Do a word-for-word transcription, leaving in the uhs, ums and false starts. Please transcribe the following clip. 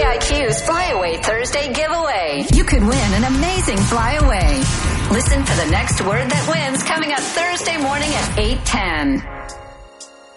I Q's Flyaway Thursday giveaway. You could win an amazing flyaway. Listen for the next word that wins coming up Thursday morning at eight ten.